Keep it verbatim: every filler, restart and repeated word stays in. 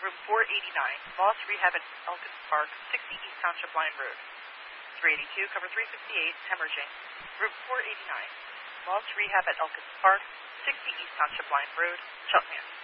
room four eighty-nine, Moss Rehab at Elkins Park, sixty East Township Line Road. three eighty-two, cover three fifty-eight, hemorrhaging. Room four eighty-nine, Moss Rehab at Elkins Park, sixty East Township Line Road, Cheltenham.